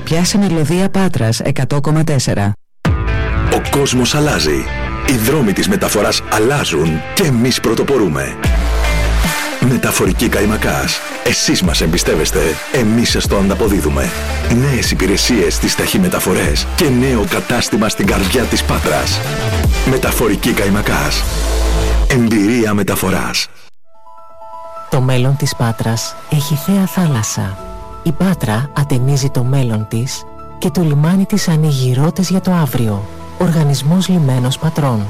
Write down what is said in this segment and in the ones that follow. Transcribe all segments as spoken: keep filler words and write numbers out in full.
Πιάσε Μελωδία Πάτρας εκατό κόμμα τέσσερα. Ο κόσμος αλλάζει. Οι δρόμοι της μεταφοράς αλλάζουν και εμείς πρωτοπορούμε. Μεταφορική Καϊμακάς. Εσείς μας εμπιστεύεστε, εμείς σας το ανταποδίδουμε. Νέες υπηρεσίες στις ταχυμεταφορές και νέο κατάστημα στην καρδιά της Πάτρας. Μεταφορική Καϊμακάς. Εμπειρία μεταφοράς. Το μέλλον της Πάτρας έχει θέα θάλασσα. Η Πάτρα ατενίζει το μέλλον της και το λιμάνι της ανοίγει ρότες για το αύριο. Οργανισμός Λιμένος Πατρών.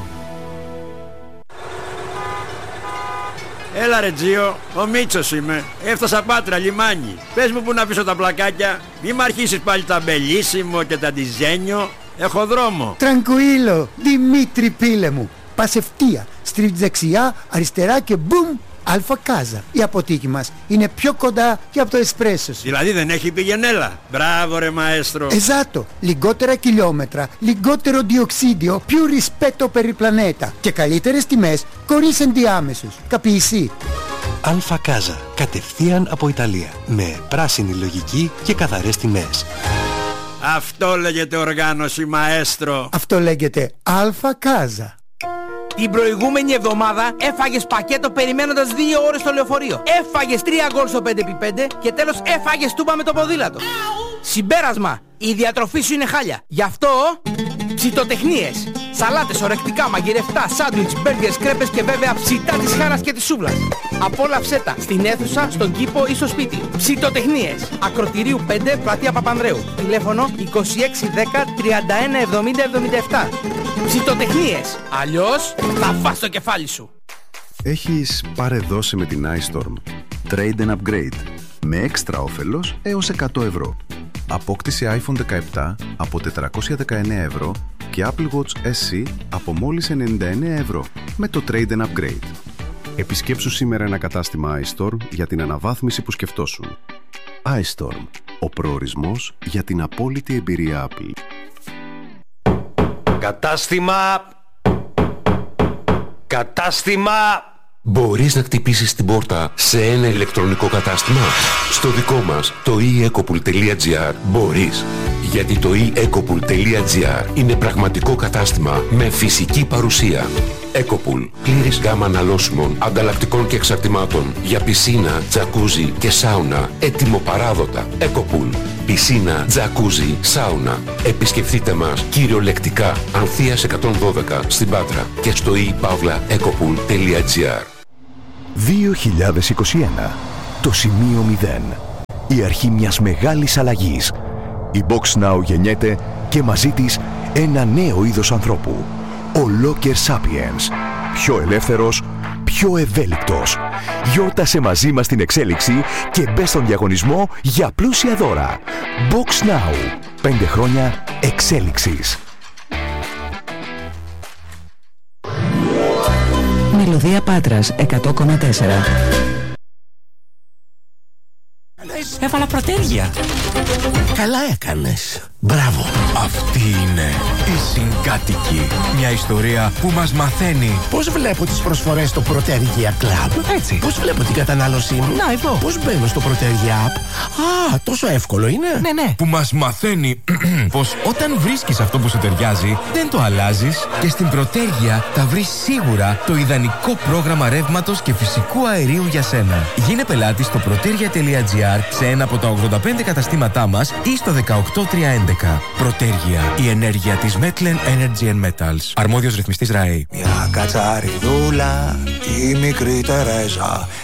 Έλα ρε Τζίο, ο Μίτσος είμαι. Έφτασα Πάτρα, λιμάνι. Πες μου που να αφήσω τα πλακάκια. Μη μ' αρχίσεις πάλι τα μπελίσιμο και τα ντιζένιο. Έχω δρόμο. Τραγκουίλο, Δημήτρη πίλε μου. Πας ευθεία, στρίβεις δεξιά, αριστερά και μπουμ, Αλφα Κάζα. Η αποθήκη μας είναι πιο κοντά και από το εσπρέσο σου. Δηλαδή δεν έχει πηγενέλα. Μπράβο ρε μαέστρο. Εζάτο, λιγότερα χιλιόμετρα, λιγότερο διοξίδιο, più rispetto per il pianeta και καλύτερες τιμές χωρίς ενδιάμεσους. Καπιεισί. Αλφα Κάζα, κατευθείαν από Ιταλία, με πράσινη λογική και καθαρές τιμές. Αυτό λέγεται οργάνωση μαέστρο. Αυτό λέγεται Αλφα Κάζα. Την προηγούμενη εβδομάδα έφαγες πακέτο περιμένοντας δύο ώρες στο λεωφορείο. Έφαγες τρία γκολ στο πέντε επί πέντε και τέλος έφαγες τούμπα με το ποδήλατο. Συμπέρασμα, η διατροφή σου είναι χάλια. Γι' αυτό ψητοτεχνίες. Σαλάτες, ορεκτικά, μαγειρευτά, σάντουιτς, μπέργκερς, κρέπες και βέβαια ψητά της χάρας και της σούβλας. Απόλαυσέ τα στην αίθουσα, στον κήπο ή στο σπίτι. Ψητοτεχνίες. Ακροτηρίου πέντε, πλατεία Παπανδρέου. Τηλέφωνο είκοσι έξι δέκα τριάντα ένα εβδομήντα εβδομήντα επτά. Ψητοτεχνίες. Αλλιώς θα φας το κεφάλι σου. Έχεις παρεδώσει με την iStorm. Trade and Upgrade. Με έξτρα όφελος έως εκατό ευρώ. Απόκτηση άιφον δεκαεπτά από τετρακόσια δεκαεννέα ευρώ και Apple Watch ες σι από μόλις ενενήντα εννέα ευρώ με το Trade and Upgrade. Επισκέψου σήμερα ένα κατάστημα iStorm για την αναβάθμιση που σκεφτόσουν. iStorm. Ο προορισμός για την απόλυτη εμπειρία Apple. Κατάστημα... Κατάστημα... Μπορείς να χτυπήσεις την πόρτα σε ένα ηλεκτρονικό κατάστημα? Στο δικό μας, το e ecopool τελεία gr, μπορείς. Γιατί το e ecopool τελεία gr είναι πραγματικό κατάστημα με φυσική παρουσία. Ecopool, πλήρης γάμα αναλώσιμων, ανταλλακτικών και εξαρτημάτων για πισίνα, τζακούζι και σάουνα, έτοιμο-παράδοτα. Ecopool, πισίνα, τζακούζι, σάουνα. Επισκεφτείτε μας κυριολεκτικά, Ανθείας εκατόν δώδεκα στην Πάτρα και στο e παύλα ecopool τελεία gr. δύο χιλιάδες είκοσι ένα. Το σημείο μηδέν. Η αρχή μιας μεγάλης αλλαγής. Η BoxNow γεννιέται και μαζί της ένα νέο είδος ανθρώπου. Ο Locker Sapiens. Πιο ελεύθερος, πιο ευέλικτος. Γιόρτασε μαζί μας την εξέλιξη και μπες στον διαγωνισμό για πλούσια δώρα. BoxNow. Πέντε χρόνια εξέλιξης. Μελωδία Πάτρας εκατό κόμμα τέσσερα. Έβαλα πρωτέργεια. Καλά έκανες. Μπράβο. Αυτή είναι η Συγκάτοικη. Μια ιστορία που μας μαθαίνει πώς βλέπω τις προσφορές στο Πρωτέργεια Club. Έτσι. Πώς βλέπω την κατανάλωσή μου. Να, εδώ. Πώς μπαίνω στο Πρωτέργεια App. Α, τόσο εύκολο είναι. Ναι, ναι. Που μας μαθαίνει πως όταν βρίσκεις αυτό που σου ταιριάζει, δεν το αλλάζεις και στην Πρωτέργεια θα βρεις σίγουρα το ιδανικό πρόγραμμα ρεύματος και φυσικού αερίου για σένα. Γίνε πελάτης στο πρωτέργεια τελεία gr σε ένα από τα ογδόντα πέντε καταστήματά μας ή στο δεκαοκτώ τριακόσια έντεκα. Πρωτέργεια. Η ενέργεια της Metlen Energy and Metals. Αρμόδιος ρυθμιστής ΡΑΕ. Μια κατσαριδούλα, η μικρή Τερέζα,